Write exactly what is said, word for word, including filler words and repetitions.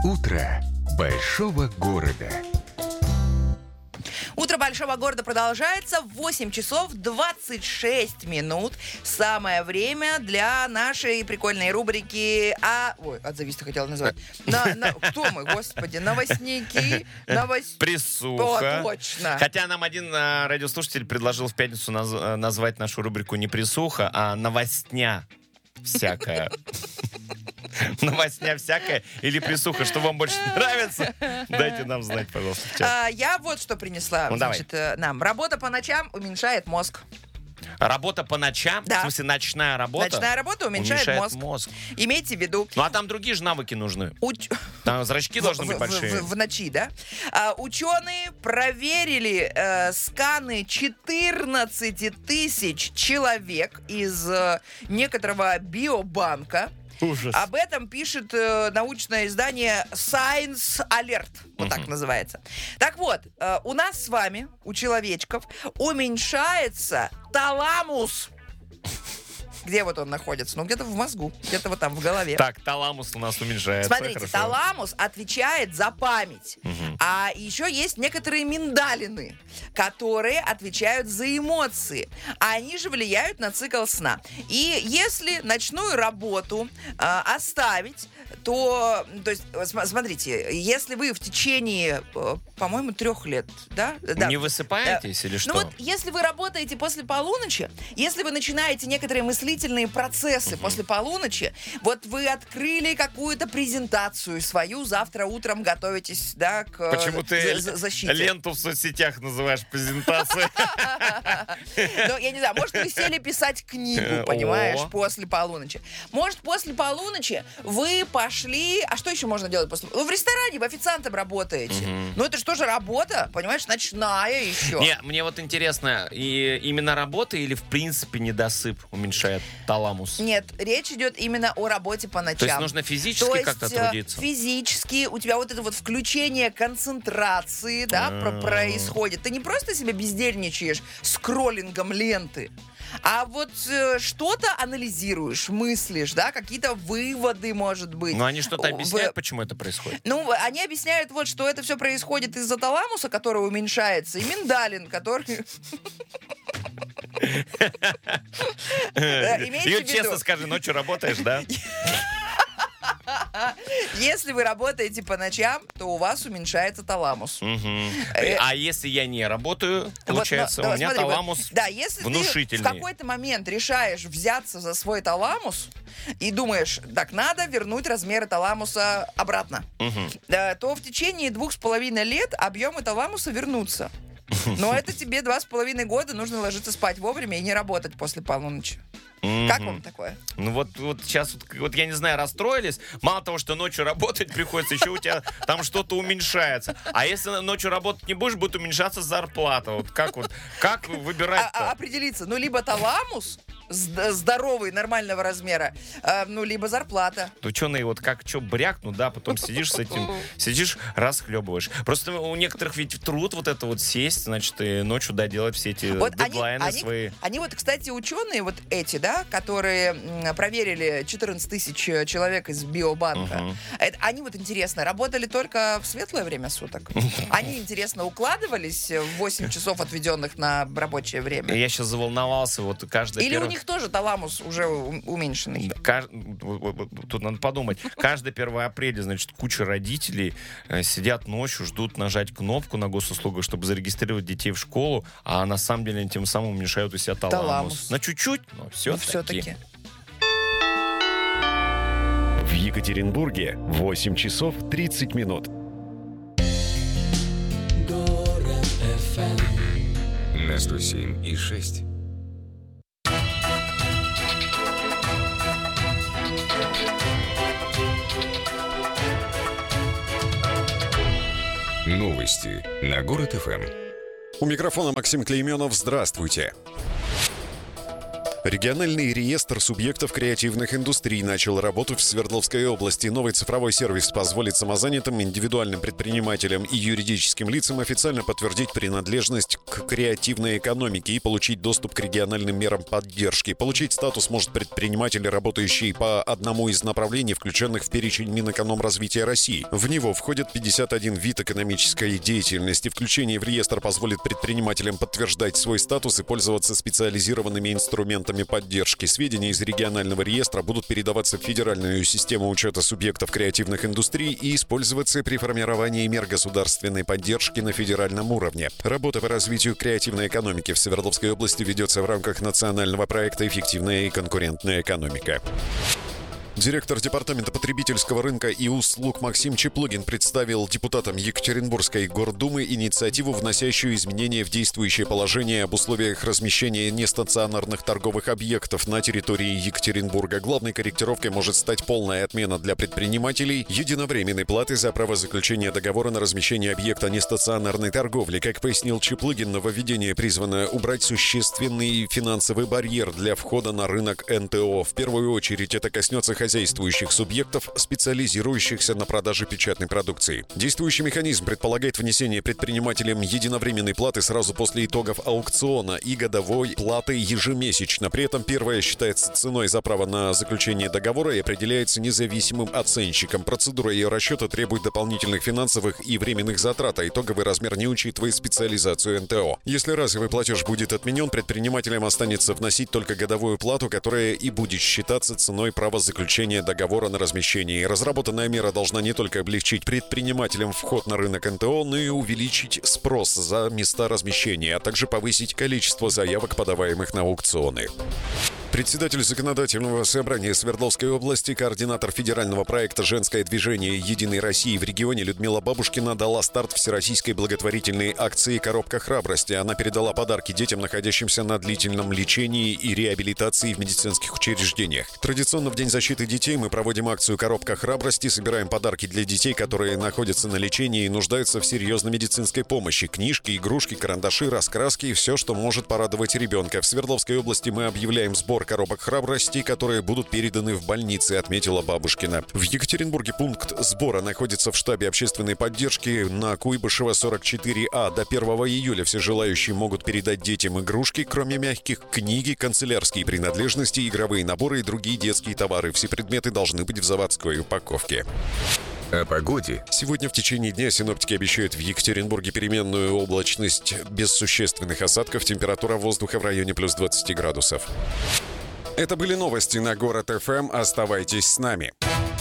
Утро большого города. Утро большого города продолжается. В восемь часов двадцать шесть минут. Самое время для нашей прикольной рубрики... А... Ой, отзовись-то хотела назвать. На, на... Кто мы, господи? Новостники. Новость... Присуха. О, точно. Хотя нам один а, радиослушатель предложил в пятницу наз... назвать нашу рубрику не присуха, а новостня всякая. Новостня всякая или присуха, что вам больше нравится? Дайте нам знать, пожалуйста, в чат. А, я вот что принесла, Ну, значит, э, нам. Работа по ночам уменьшает мозг. Работа по ночам? Да. В смысле, ночная работа? Ночная работа уменьшает, Уменьшает мозг. мозг. Имейте в виду. Ну, а там другие же навыки нужны. Уч... Там зрачки должны в, быть в- большие. В, в ночи, да? А, ученые проверили э, сканы четырнадцати тысяч человек из э, некоторого биобанка. Ужас. Об этом пишет э, научное издание Science Alert, вот так называется. Так вот, э, у нас с вами, у человечков, уменьшается таламус. Где вот он находится? Ну, где-то в мозгу, где-то вот там в голове. Так, таламус у нас уменьшается. Смотрите, хорошо. таламус отвечает за память. Мгм. А еще есть некоторые миндалины, которые отвечают за эмоции. Они же влияют на цикл сна. И если ночную работу э, оставить, то, то есть, см- смотрите, если вы в течение, э, по-моему, трех лет, да? да Не высыпаетесь или что? Ну вот, если вы работаете после полуночи, если вы начинаете некоторые мыслительные процессы после полуночи, вот вы открыли какую-то презентацию свою, завтра утром готовитесь, да, к Почему ты за- за- защите. ленту в соцсетях называешь презентацией? Ну, я не знаю, может, вы сели писать книгу, Э, понимаешь, о. после полуночи. Может, после полуночи вы пошли... А что еще можно делать после... Ну, в ресторане вы официантом работаете. Ну, это же тоже работа, понимаешь, ночная еще. Не, мне вот интересно, и именно работа или в принципе недосып уменьшает таламус? Нет, речь идет именно о работе по ночам. То есть нужно физически То есть, как-то э, трудиться? физически у тебя вот это вот включение концентрации, да, про- А. происходит. Ты не просто себе бездельничаешь скроллингом ленты, а вот э, что-то анализируешь, мыслишь, да, какие-то выводы, может быть. Но они что-то В- объясняют, почему это происходит? Ну, они объясняют вот, что это все происходит из-за таламуса, который уменьшается, и миндалин, который... имейте Ю, в виду. честно скажи, ночью работаешь, да? Если вы работаете по ночам, то у вас уменьшается таламус. Мгм. Э, А если я не работаю, Вот, получается, но- у да, меня смотри, вот, таламус да, если ты внушительный. в какой-то момент решаешь взяться за свой таламус и думаешь, так, надо вернуть размеры таламуса обратно, Мгм. да, то в течение двух с половиной лет объемы таламуса вернутся. Но это тебе два с половиной года нужно ложиться спать вовремя и не работать после полуночи. Как Мгм. вам такое? Ну вот, вот сейчас, вот, вот я не знаю, расстроились. Мало того, что ночью работать приходится, еще у тебя там что-то уменьшается. А если ночью работать не будешь, будет уменьшаться зарплата. Вот как вот, как А- а- выбирать-то? определиться, ну, либо таламус зд- здоровый, нормального размера, а, ну, либо зарплата. Ученые вот как что брякнут, да, потом сидишь с этим, сидишь, расхлебываешь. Просто у некоторых ведь труд вот это вот сесть, значит, и ночью доделать все эти Вот они, дедлайны они, свои. они вот, кстати, ученые вот эти, да, которые м, проверили четырнадцать тысяч человек из биобанка, Мгм. это- они вот, интересно, работали только в светлое время суток? Они, интересно, укладывались в восемь часов, отведенных на рабочее время? Я сейчас заволновался, вот каждый Или у первый... них тоже таламус уже у- уменьшенный? Каж- вот- вот- вот Тут надо подумать. Каждое первое апреля, значит, куча родителей э, сидят ночью, ждут нажать кнопку на госуслугах, чтобы зарегистрировать детей в школу, а на самом деле они тем самым уменьшают у себя таламус. Таламус. На чуть-чуть, но Ну, все-таки. все-таки. В Екатеринбурге восемь часов тридцать минут. На сто семь и шесть. Новости на Город ФМ. У микрофона Максим Клейменов. Здравствуйте. Региональный реестр субъектов креативных индустрий начал работу в Свердловской области. Новый цифровой сервис позволит самозанятым, индивидуальным предпринимателям и юридическим лицам официально подтвердить принадлежность к креативной экономике и получить доступ к региональным мерам поддержки. Получить статус может предприниматель, работающий по одному из направлений, включенных в перечень Минэкономразвития России. В него входит пятьдесят один вид экономической деятельности. Включение в реестр позволит предпринимателям подтверждать свой статус и пользоваться специализированными инструментами поддержки. Сведения из регионального реестра будут передаваться в федеральную систему учета субъектов креативных индустрий и использоваться при формировании мер государственной поддержки на федеральном уровне. Работа по развитию креативной экономики в Свердловской области ведется в рамках национального проекта «Эффективная и конкурентная экономика». Директор Департамента потребительского рынка и услуг Максим Чеплыгин представил депутатам Екатеринбургской гордумы инициативу, вносящую изменения в действующее положение об условиях размещения нестационарных торговых объектов на территории Екатеринбурга. Главной корректировкой может стать полная отмена для предпринимателей единовременной платы за право заключения договора на размещение объекта нестационарной торговли. Как пояснил Чеплыгин, нововведение призвано убрать существенный финансовый барьер для входа на рынок эн тэ о. В первую очередь это коснется хозяйствующих субъектов, специализирующихся на продаже печатной продукции. Действующий механизм предполагает внесение предпринимателям единовременной платы сразу после итогов аукциона и годовой платы ежемесячно. При этом первая считается ценой за право на заключение договора и определяется независимым оценщиком. Процедура ее расчета требует дополнительных финансовых и временных затрат, а итоговый размер не учитывает специализацию эн тэ о. Если разовый платеж будет отменен, предпринимателям останется вносить только годовую плату, которая и будет считаться ценой права заключения договора на размещение. Разработанная мера должна не только облегчить предпринимателям вход на рынок эн тэ о, но и увеличить спрос за места размещения, а также повысить количество заявок, подаваемых на аукционы. Председатель Законодательного собрания Свердловской области, координатор федерального проекта «Женское движение Единой России» в регионе Людмила Бабушкина дала старт всероссийской благотворительной акции «Коробка храбрости». Она передала подарки детям, находящимся на длительном лечении и реабилитации в медицинских учреждениях. Традиционно в День защиты детей мы проводим акцию «Коробка храбрости», собираем подарки для детей, которые находятся на лечении и нуждаются в серьезной медицинской помощи. Книжки, игрушки, карандаши, раскраски и все, что может порадовать ребенка. В Свердловской области мы объявляем сбор коробок храбрости, которые будут переданы в больницы, отметила Бабушкина. В Екатеринбурге пункт сбора находится в штабе общественной поддержки на Куйбышева сорок четыре а. До первого июля все желающие могут передать детям игрушки, кроме мягких, книги, канцелярские принадлежности, игровые наборы и другие детские товары. Все предметы должны быть в заводской упаковке. О погоде. Сегодня в течение дня синоптики обещают в Екатеринбурге переменную облачность без существенных осадков. Температура воздуха в районе плюс двадцать градусов. Это были новости на Город эф эм. Оставайтесь с нами.